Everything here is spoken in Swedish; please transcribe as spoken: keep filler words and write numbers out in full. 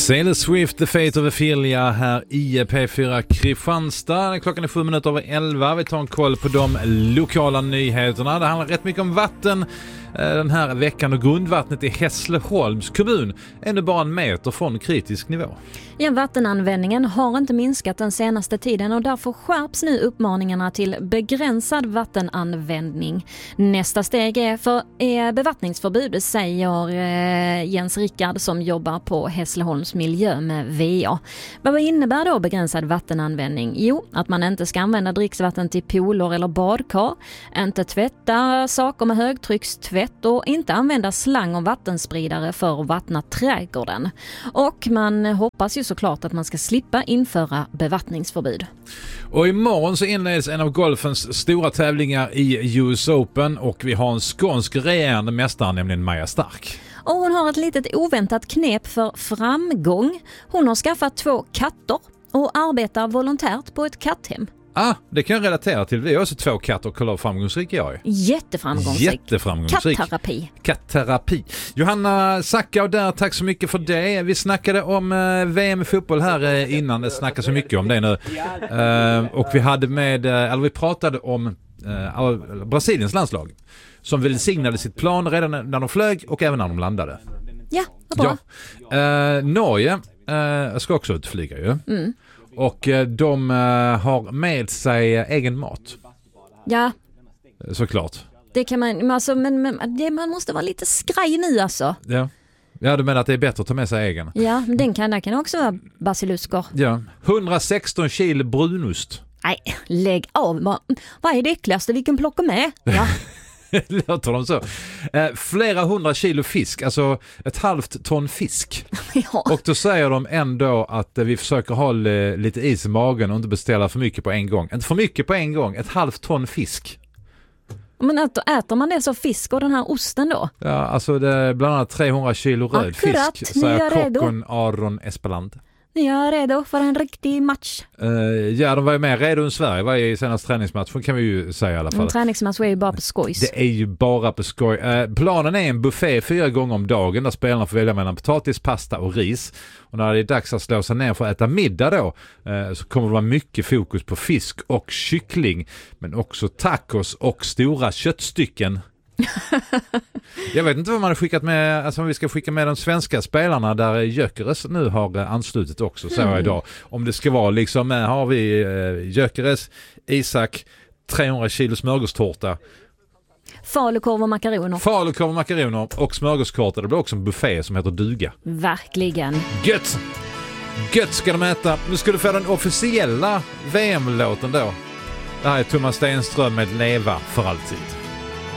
Taylor Swift, The Fate of Ophelia här i P fyra Kristianstad. Klockan är sju minuter över elva. Vi tar en koll på de lokala nyheterna. Det handlar rätt mycket om vatten den här veckan och grundvattnet i Hässleholms kommun är nu bara en meter från kritisk nivå. Ja, vattenanvändningen har inte minskat den senaste tiden och därför skärps nu uppmaningarna till begränsad vattenanvändning. Nästa steg är för är bevattningsförbud, säger eh, Jens Rickard som jobbar på Hässleholms miljö med V A. Vad innebär då begränsad vattenanvändning? Jo, att man inte ska använda dricksvatten till pooler eller badkar, inte tvätta saker med högtryckstvätt och inte använda slang och vattenspridare för att vattna trädgården. Och man hoppas ju såklart att man ska slippa införa bevattningsförbud. Och imorgon så inleds en av golfens stora tävlingar i U S Open och vi har en skånsk regerande mästare, nämligen Maja Stark. Och hon har ett litet oväntat knep för framgång. Hon har skaffat två katter och arbetar volontärt på ett katthem. Ah, det kan jag relatera till. Vi har också två katter och kolla hur framgångsrik jag är. Jätteframgångsrik. Jätteframgångsrik. Katterapi. Katterapi. Johanna Sacka och där, tack så mycket för det. Vi snackade om eh, V M i fotboll här eh, innan. Det snackar så mycket om det nu. Eh, och vi hade med, eh, eller vi pratade om eh, Brasiliens landslag som välsignade sitt plan redan när de flög och även när de landade. Ja, vad bra. Ja. Eh, Norge eh, ska också utflyga ju. Mm. Och de uh, har med sig egen mat. Ja. Såklart. Det kan man, alltså, men, men det, man måste vara lite skraj nu alltså. Ja. Ja, du menar att det är bättre att ta med sig egen? Ja, men den kan, den kan också vara basiluskor. Ja. hundrasexton kilo brunost. Nej, lägg av. Vad, vad är det äckligaste vi kan plocka med? Ja. Låter de så. Eh, flera hundra kilo fisk, alltså ett halvt ton fisk. Ja. Och då säger de ändå att eh, vi försöker ha l- lite is i magen och inte beställa för mycket på en gång. Inte för mycket på en gång, ett halvt ton fisk. Men äter man det så fisk och den här osten då? Ja, alltså det är bland annat trehundra kilo röd Akkurat, fisk, säger redo. kocken Aron Espeland. Ni är redo för en riktig match. Uh, ja, de var ju med redo i Sverige. Var i senaste träningsmatchen kan vi ju säga i alla fall. En träningsmatch är ju bara på skojs. Det är ju bara på skoj. Uh, planen är en buffé fyra gånger om dagen där spelarna får välja mellan potatis, pasta och ris. Och när det är dags att slå sig ner för att äta middag då uh, så kommer det vara mycket fokus på fisk och kyckling. Men också tacos och stora köttstycken. Jag vet inte vad man har skickat med, alltså om vi ska skicka med de svenska spelarna där Gyökeres nu har anslutit också, så mm. idag. Om det ska vara liksom, här har vi eh, Gyökeres, Isak, trehundra kilo smörgåstårta. Falukorv och makaroner. Falukorv och makaroner och smörgåstårta. Det blir också en buffé som heter duga. Verkligen. Gött! Gött ska de äta. Nu ska du få den officiella V M-låten då. Det här är Thomas Stenström med Leva för alltid.